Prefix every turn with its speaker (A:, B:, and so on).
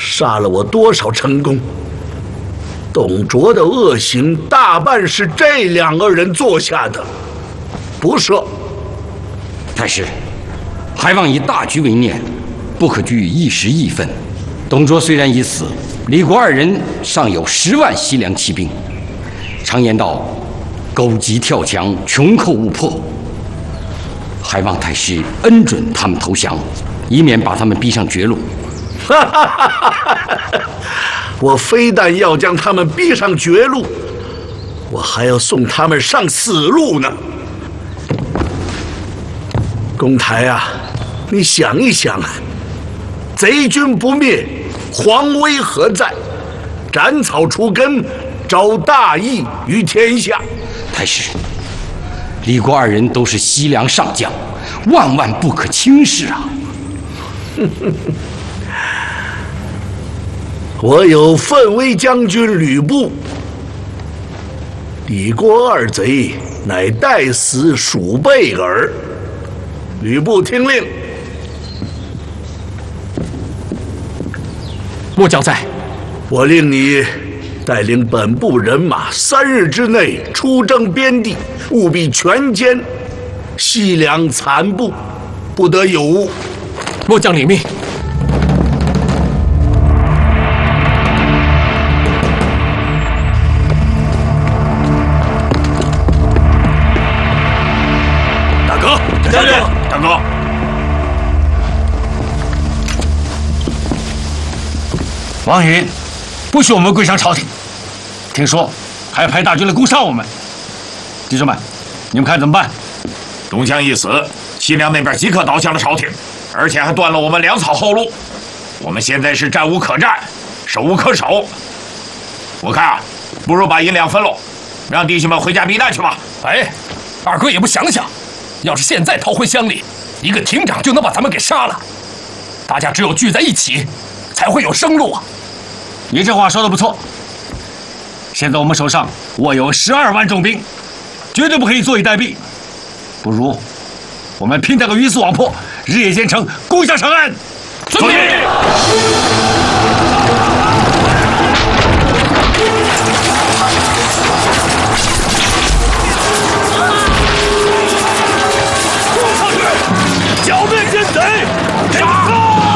A: 杀了我多少成功？董卓的恶行大半是这2个人做下的，不赦。
B: 太师，还望以大局为念，不可居于一时义愤。董卓虽然已死，李国2人尚有10万西凉骑兵。常言道，狗急跳墙，穷寇勿迫。还望太师恩准他们投降，以免把他们逼上绝路。
A: 我非但要将他们逼上绝路，我还要送他们上死路呢。公台啊，你想一想啊，贼军不灭，皇威何在？斩草除根，招大义于天下。
B: 太师，李国2人都是西凉上将，万万不可轻视啊！
A: 我有奋威将军吕布，李郭2贼乃待死鼠辈耳。吕布听令。
C: 末将在。
A: 我令你带领本部人马3日之内出征边地，务必全歼西凉残部，不得有误。
C: 末将领命。
D: 大哥，将军，大哥。
E: 王允不许我们归降朝廷，听说还派大军来攻杀我们。弟兄们，你们看怎么办？
D: 董相一死，西凉那边即刻倒向了朝廷，而且还断了我们粮草后路。我们现在是战无可战，守无可守。我看啊，不如把银两分喽，让弟兄们回家避难去吧。
C: 哎，二哥也不想想，要是现在逃回乡里，一个亭长就能把咱们给杀了。大家只有聚在一起，才会有生路啊！
E: 你这话说的不错。现在我们手上握有12万重兵，绝对不可以坐以待毙。不如我们拼得个鱼死网破，日夜兼程，攻下长安。
C: 遵命。